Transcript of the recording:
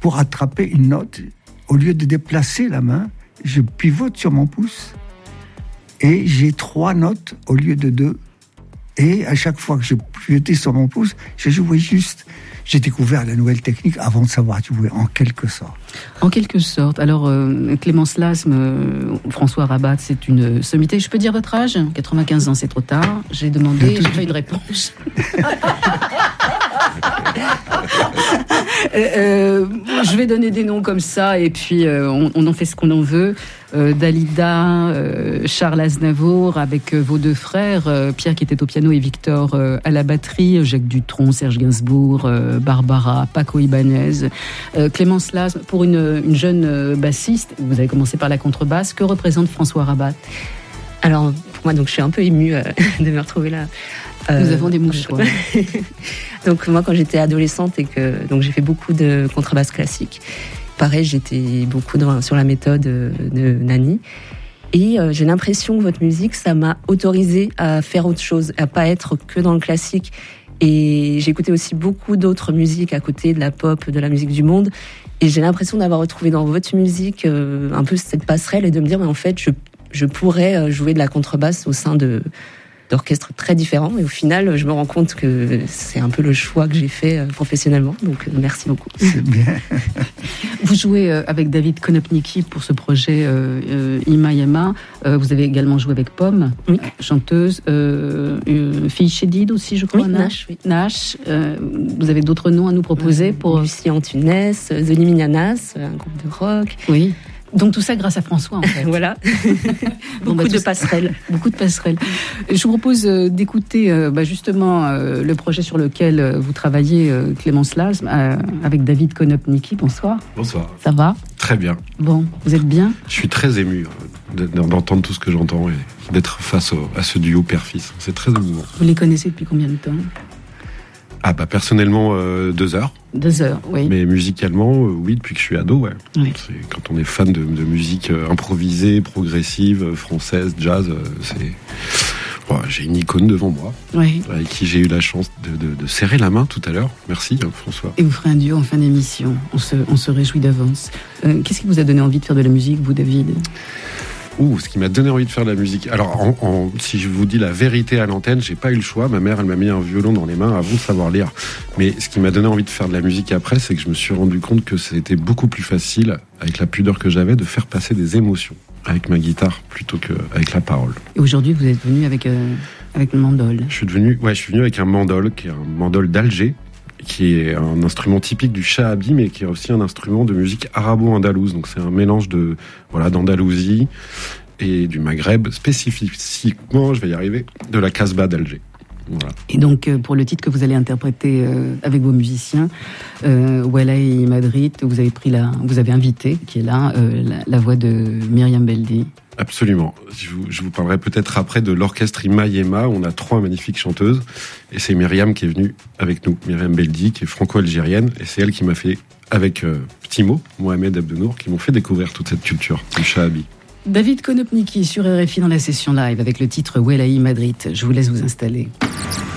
pour attraper une note, au lieu de déplacer la main, je pivote sur mon pouce et j'ai 3 notes au lieu de 2. Et à chaque fois que je pivotais sur mon pouce, je jouais juste. J'ai découvert la nouvelle technique avant de savoir jouer, en quelque sorte. En quelque sorte. Alors, Clémence Lasme, François Rabat, c'est une sommité. Je peux dire votre âge ? 95 ans, c'est trop tard. J'ai demandé, j'ai pas eu de réponse. Je vais donner des noms comme ça et puis on en fait ce qu'on en veut. Dalida, Charles Aznavour avec vos 2 frères, Pierre qui était au piano et Victor à la batterie, Jacques Dutronc, Serge Gainsbourg, Barbara, Paco Ibanez, Clémence Lasme. Pour une jeune bassiste, vous avez commencé par la contrebasse. Que représente François Rabat ? Alors pour moi, donc je suis un peu émue de me retrouver là. Nous avons des mouchoirs. Donc moi, quand j'étais adolescente et que donc j'ai fait beaucoup de contrebasse classique. Pareil, j'étais beaucoup sur la méthode de Nani. Et j'ai l'impression que votre musique, ça m'a autorisée à faire autre chose, à pas être que dans le classique. Et j'ai écouté aussi beaucoup d'autres musiques à côté de la pop, de la musique du monde. Et j'ai l'impression d'avoir retrouvé dans votre musique un peu cette passerelle et de me dire, mais en fait, je pourrais jouer de la contrebasse au sein d'orchestres très différents. Et au final, je me rends compte que c'est un peu le choix que j'ai fait professionnellement. Donc, merci beaucoup. C'est bien. Vous jouez avec David Konopnicki pour ce projet Ima Yama. Vous avez également joué avec Pomme, oui. Chanteuse. Fille Chédid aussi, je crois. Oui, Nash. Oui. Nash. Vous avez d'autres noms à nous proposer pour Lucie Antunes, The Liminianas, un groupe de rock. Oui. Donc tout ça grâce à François, en fait. Voilà. Beaucoup de passerelles. Beaucoup de passerelles. Je vous propose d'écouter justement le projet sur lequel vous travaillez, Clémence Lasme, avec David Konopnicki. Bonsoir. Bonsoir. Ça va ? Très bien. Bon, vous êtes bien ? Je suis très ému d'entendre tout ce que j'entends et d'être face à ce duo père-fils. C'est très émouvant. Vous les connaissez depuis combien de temps ? Personnellement, 2 heures. 2 heures, oui. Mais musicalement, oui, depuis que je suis ado, ouais. Oui. C'est, quand on est fan de musique improvisée, progressive, française, jazz, j'ai une icône devant moi, oui. Avec qui j'ai eu la chance de serrer la main tout à l'heure. Merci, François. Et vous ferez un duo en fin d'émission. On se réjouit d'avance. Qu'est-ce qui vous a donné envie de faire de la musique, vous, David ? Ce qui m'a donné envie de faire de la musique. Alors, si je vous dis la vérité à l'antenne, j'ai pas eu le choix. Ma mère, elle m'a mis un violon dans les mains avant de savoir lire. Mais ce qui m'a donné envie de faire de la musique après, c'est que je me suis rendu compte que c'était beaucoup plus facile, avec la pudeur que j'avais, de faire passer des émotions avec ma guitare plutôt qu'avec la parole. Et aujourd'hui, vous êtes venu avec le mandol. Je suis venu avec un mandol, qui est un mandol d'Alger, qui est un instrument typique du shahabi, mais qui est aussi un instrument de musique arabo-andalouse. Donc c'est un mélange d'Andalousie et du Maghreb, spécifiquement, je vais y arriver, de la Casbah d'Alger. Voilà. Et donc, pour le titre que vous allez interpréter avec vos musiciens, Walai Madrid, vous avez invité, qui est là, la voix de Myriam Beldi. Absolument. Je vous parlerai peut-être après de l'orchestre Ima Yema. On a 3 magnifiques chanteuses. Et c'est Myriam qui est venue avec nous. Myriam Beldi, qui est franco-algérienne. Et c'est elle qui m'a fait, avec petit mot, Mohamed Abdenour, qui m'ont fait découvrir toute cette culture du shahabi. David Konopnicki sur RFI dans la session live avec le titre Walai Madrid. Je vous laisse vous installer.